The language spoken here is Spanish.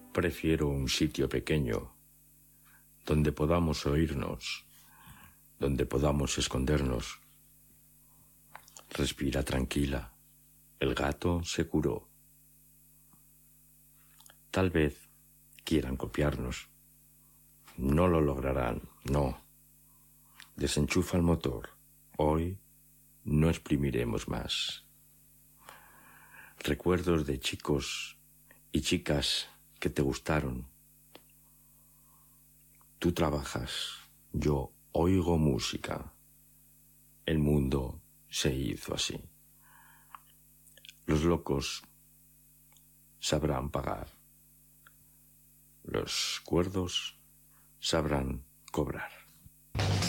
Prefiero un sitio pequeño, donde podamos oírnos, donde podamos escondernos. Respira tranquila, el gato se curó. Tal vez quieran copiarnos. No lo lograrán, no. Desenchufa el motor. Hoy no exprimiremos más. Recuerdos de chicos y chicas que te gustaron. Tú trabajas, yo oigo música. El mundo se hizo así. Los locos sabrán pagar. Los cuerdos sabrán cobrar.